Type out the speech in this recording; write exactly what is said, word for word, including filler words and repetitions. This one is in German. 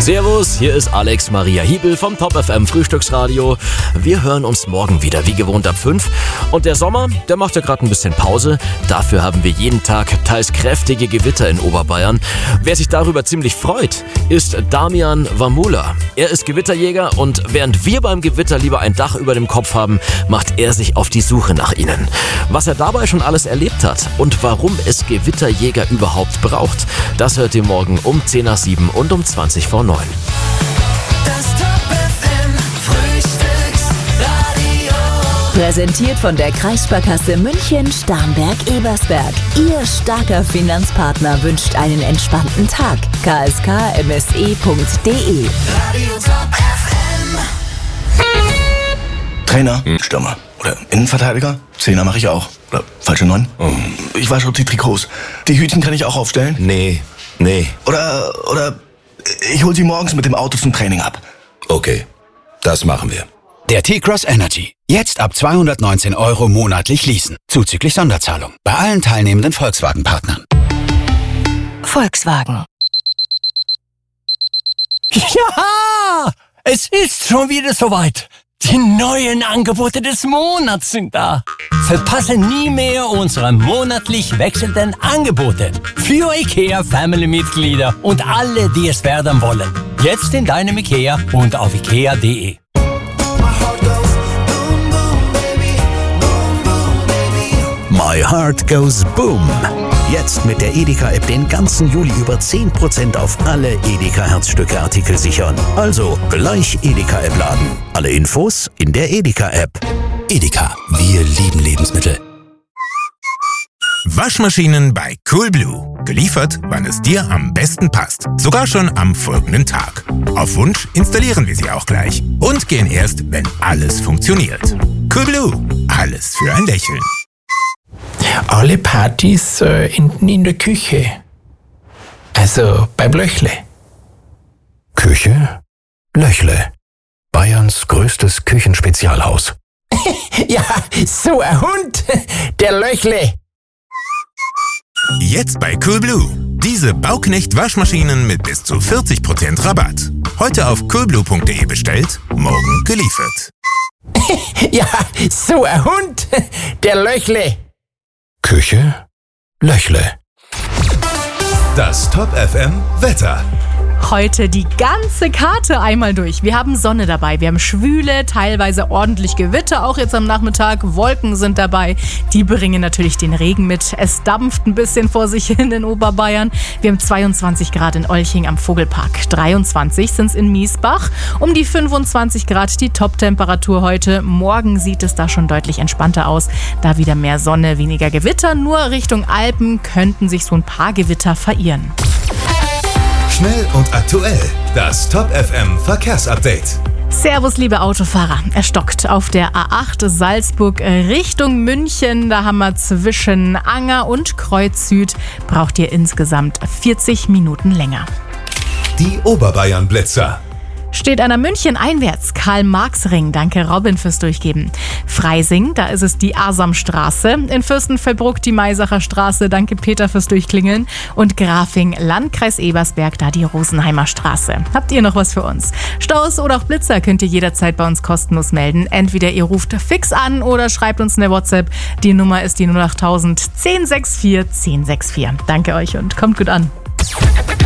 Servus, hier ist Alex Maria Hiebel vom Top F M Frühstücksradio. Wir hören uns morgen wieder, wie gewohnt ab fünf. Und der Sommer, der macht ja gerade ein bisschen Pause. Dafür haben wir jeden Tag teils kräftige Gewitter in Oberbayern. Wer sich darüber ziemlich freut, ist Damian Wamula. Er ist Gewitterjäger und während wir beim Gewitter lieber ein Dach über dem Kopf haben, macht er sich auf die Suche nach ihnen. Was er dabei schon alles erlebt hat und warum es Gewitterjäger überhaupt braucht, das hört ihr morgen um zehn nach sieben und um zwanzig vor neun. Das Top F M Frühstücksradio. Präsentiert von der Kreissparkasse München, Starnberg, Ebersberg. Ihr starker Finanzpartner wünscht einen entspannten Tag. k s k m s e punkt d e Radio Top F M. Trainer, Stürmer oder Innenverteidiger. Zehner mache ich auch. Oder falsche Neun. Ich wasche auch die Trikots. Die Hütchen kann ich auch aufstellen. Nee, nee. Oder, oder ich hol sie morgens mit dem Auto zum Training ab. Okay, das machen wir. Der T-Cross Energy. Jetzt ab zweihundertneunzehn Euro monatlich leasen. Zuzüglich Sonderzahlung. Bei allen teilnehmenden Volkswagen-Partnern. Volkswagen. Ja, es ist schon wieder soweit. Die neuen Angebote des Monats sind da. Verpasse nie mehr unsere monatlich wechselnden Angebote für IKEA Family-Mitglieder und alle, die es werden wollen. Jetzt in deinem IKEA und auf ikea punkt de. My Heart Goes Boom. Jetzt mit der Edeka-App den ganzen Juli über zehn Prozent auf alle Edeka-Herzstücke-Artikel sichern. Also gleich Edeka-App laden. Alle Infos in der Edeka-App. Edeka. Wir lieben Lebensmittel. Waschmaschinen bei Coolblue. Geliefert, wann es dir am besten passt. Sogar schon am folgenden Tag. Auf Wunsch installieren wir sie auch gleich. Und gehen erst, wenn alles funktioniert. Coolblue. Alles für ein Lächeln. Alle Partys äh, enden in der Küche. Also beim Löchle. Küche? Löchle. Bayerns größtes Küchenspezialhaus. Ja, so ein Hund. Der Löchle. Jetzt bei Coolblue. Diese Bauknecht-Waschmaschinen mit bis zu vierzig Prozent Rabatt. Heute auf coolblue punkt de bestellt, morgen geliefert. Ja, so ein Hund. Der Löchle. Küche? Löchle. Das Top F M Wetter. Heute die ganze Karte einmal durch. Wir haben Sonne dabei, wir haben schwüle, teilweise ordentlich Gewitter, auch jetzt am Nachmittag. Wolken sind dabei, die bringen natürlich den Regen mit. Es dampft ein bisschen vor sich hin in Oberbayern. Wir haben zweiundzwanzig Grad in Olching am Vogelpark, dreiundzwanzig sind es in Miesbach, um die fünfundzwanzig Grad die Top-Temperatur heute. Morgen sieht es da schon deutlich entspannter aus, da wieder mehr Sonne, weniger Gewitter. Nur Richtung Alpen könnten sich so ein paar Gewitter verirren. Schnell und aktuell. Das Top F M Verkehrsupdate. Servus, liebe Autofahrer. Er stockt auf der A acht Salzburg Richtung München. Da haben wir zwischen Anger und Kreuz Süd. Braucht ihr insgesamt vierzig Minuten länger. Die Oberbayern-Blitzer. Steht einer München einwärts, Karl-Marx-Ring, danke Robin fürs Durchgeben. Freising, da ist es die Asamstraße. In Fürstenfeldbruck die Maisacher Straße, danke Peter fürs Durchklingeln. Und Grafing, Landkreis Ebersberg, da die Rosenheimer Straße. Habt ihr noch was für uns? Staus oder auch Blitzer könnt ihr jederzeit bei uns kostenlos melden. Entweder ihr ruft fix an oder schreibt uns eine WhatsApp. Die Nummer ist die null acht null null eins null sechs vier eins null sechs vier. Danke euch und kommt gut an.